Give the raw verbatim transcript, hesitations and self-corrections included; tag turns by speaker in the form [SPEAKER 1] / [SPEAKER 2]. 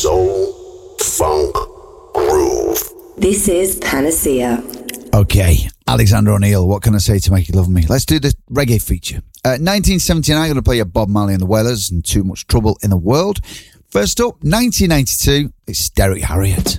[SPEAKER 1] soul, funk, groove.
[SPEAKER 2] This is Panacea.
[SPEAKER 3] Okay, Alexander O'Neill, what can I say to make you love me? Let's do the reggae feature. Uh, nineteen seventy-nine, I'm going to play you Bob Marley and the Wailers and Too Much Trouble in the World. First up, nineteen ninety-two, it's Derek Harriott.